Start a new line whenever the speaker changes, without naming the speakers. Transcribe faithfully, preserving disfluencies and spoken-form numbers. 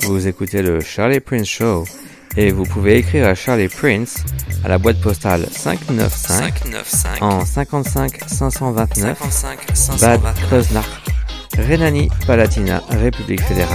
vous écoutez le Charlie Prince Show et vous pouvez écrire à Charlie Prince à la boîte postale cinq cent quatre-vingt-cinq en cinquante-cinq cinq cent vingt-neuf Bad Kreuznach, Rhénanie-Palatinat, République fédérale